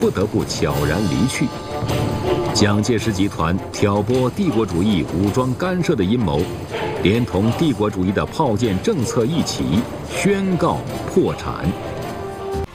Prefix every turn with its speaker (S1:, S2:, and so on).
S1: 不得不悄然离去。蒋介石集团挑拨帝国主义武装干涉的阴谋，连同帝国主义的炮舰政策一起宣告破产。